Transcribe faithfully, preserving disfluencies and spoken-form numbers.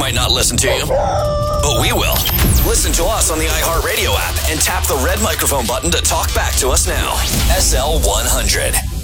might not listen to you, but we will. Listen to us on the iHeartRadio app and tap the red microphone button to talk back to us now. S L one hundred.